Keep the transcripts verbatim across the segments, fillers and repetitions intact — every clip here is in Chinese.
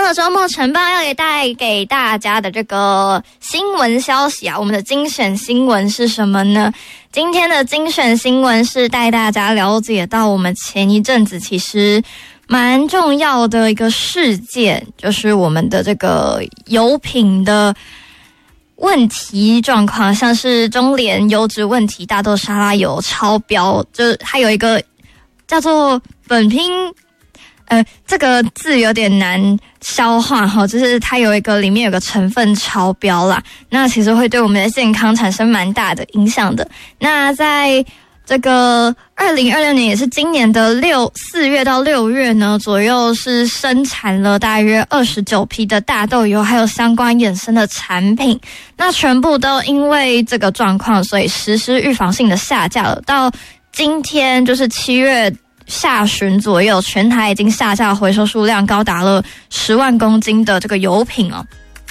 的周末晨报要给带给大家的这个新闻消息啊，我们的精选新闻是什么呢？今天的精选新闻是带大家了解到我们前一阵子其实蛮重要的一个事件，就是我们的这个油品的问题状况，像是中联油脂问题，大豆沙拉油超标，就是它有一个叫做苯拼。呃，这个字有点难消化哈，就是它有一个里面有个成分超标啦，那其实会对我们的健康产生蛮大的影响的。那在这个二零二六年，也是今年的六四月到六月呢左右，是生产了大约二十九批的大豆油，还有相关衍生的产品。那全部都因为这个状况，所以实施预防性的下架了。到今天就是七月下旬左右，全台已经下架回收数量高达了十万公斤的这个油品哦。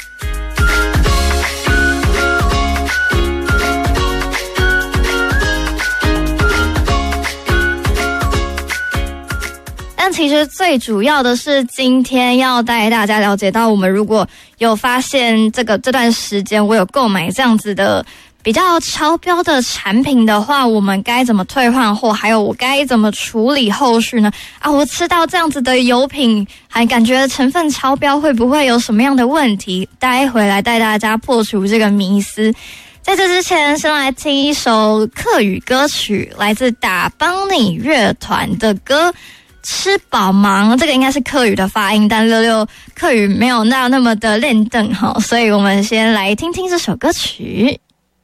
但其实最主要的是，今天要带大家了解到，我们如果有发现这个这段时间我有购买这样子的比较超标的产品的话，我们该怎么退换货，还有我该怎么处理后续呢？啊，我吃到这样子的油品还感觉成分超标，会不会有什么样的问题？待会来带大家破除这个迷思。在这之前，先来听一首客语歌曲，来自打邦尼乐团的歌吃饱忙，这个应该是客语的发音，但六六客语没有那那么的练邓哈，所以我们先来听听这首歌曲。